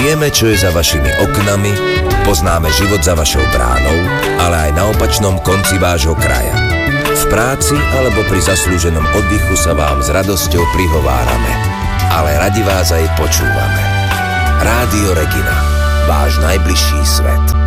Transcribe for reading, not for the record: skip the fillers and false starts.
Vieme, čo je za vašimi oknami, poznáme život za vašou bránou, ale aj na opačnom konci vášho kraja. V práci alebo pri zaslúženom oddychu sa vám s radosťou prihovárame, ale radi vás aj počúvame. Rádio Regina, váš najbližší svet.